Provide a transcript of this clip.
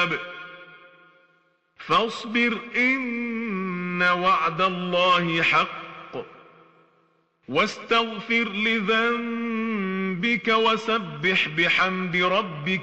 الكتاب فاصبر إن وعد الله حق واستغفر لذنبك وسبح بحمد ربك